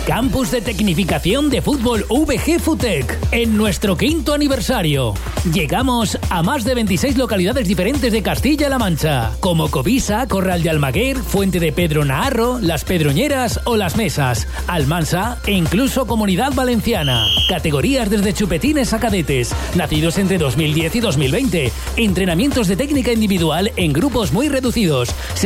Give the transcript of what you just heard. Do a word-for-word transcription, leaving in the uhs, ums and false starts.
Campus de Tecnificación de Fútbol V G Futec, en nuestro quinto aniversario. Llegamos a más de veintiséis localidades diferentes de Castilla-La Mancha, como Covisa, Corral de Almaguer, Fuente de Pedro Naharro, Las Pedroñeras o Las Mesas, Almansa e incluso Comunidad Valenciana. Categorías desde chupetines a cadetes, nacidos entre dos mil diez y dos mil veinte. Entrenamientos de técnica individual en grupos muy reducidos.